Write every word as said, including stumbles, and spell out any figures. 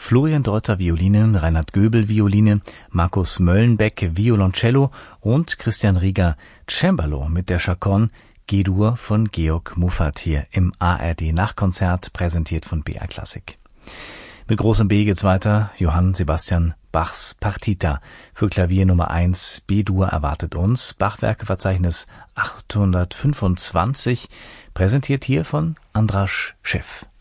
Florian Deuter Violine, Reinhard Göbel Violine, Markus Möllenbeck Violoncello und Christian Rieger Cembalo mit der Chaconne G-Dur von Georg Muffat hier im A R D Nachkonzert, präsentiert von B R Klassik. Mit großem B geht's weiter. Johann Sebastian Bachs Partita für Klavier Nummer eins B-Dur erwartet uns. Bachwerkeverzeichnis achthundertfünfundzwanzig, präsentiert hier von Andras Schiff.